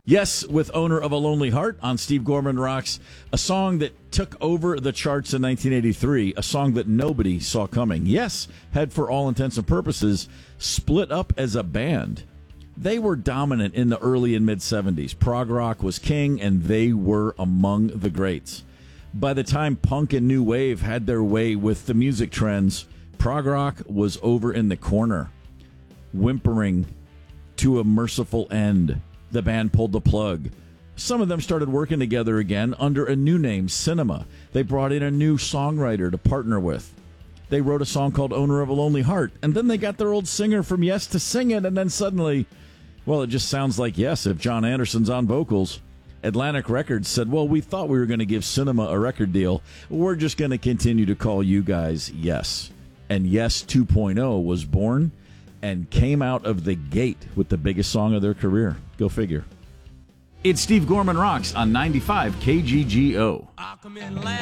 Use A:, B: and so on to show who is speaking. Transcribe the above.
A: Yes, with Owner of a Lonely Heart on Steve Gorman Rocks, a song that took over the charts in 1983, a song that nobody saw coming. Yes, had for all intents and purposes split up as a band. They were dominant in the early and mid-'70s. Prog rock was king, and they were among the greats. By the time punk and new wave had their way with the music trends, prog rock was over in the corner, whimpering to a merciful end. The band pulled the plug. Some of them started working together again under a new name, Cinema. They brought in a new songwriter to partner with. They wrote a song called Owner of a Lonely Heart, and then they got their old singer from Yes to sing it, and then suddenly, well, it just sounds like Yes if John Anderson's on vocals. Atlantic Records said, well, we thought we were going to give Cinema a record deal. We're just going to continue to call you guys Yes. And Yes 2.0 was born and came out of the gate with the biggest song of their career. Go figure. It's Steve Gorman Rocks on 95 KGGO.